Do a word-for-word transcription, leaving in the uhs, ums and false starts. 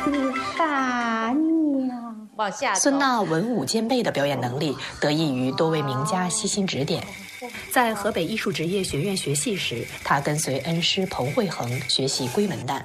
你啥你呀？ 往下。 孙娜文武兼备的表演能力得益于多位名家悉心指点。在河北艺术职业学院学戏时，她跟随恩师彭惠恒学习闺门旦，